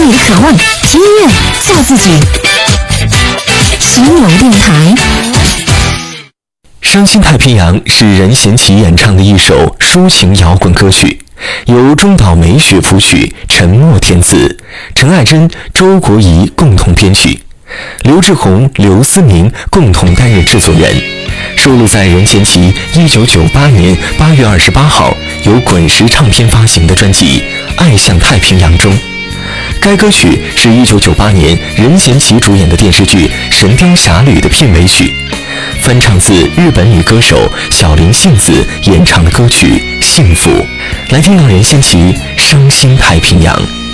你的渴望，听音乐做自己。奇扭电台。 伤心太平洋是任贤齐演唱的一首抒情摇滚歌曲，由中岛美雪谱曲，陈默填词，陈爱珍、周国仪共同编曲，刘志宏、刘思明共同担任制作人，收录在任贤齐1998年8月28号由滚石唱片发行的专辑《爱向太平洋》中。该歌曲是1998年任贤齐主演的电视剧《神雕侠侣》的片尾曲，翻唱自日本女歌手小林幸子演唱的歌曲《幸福》。来听到任贤齐《伤心太平洋》。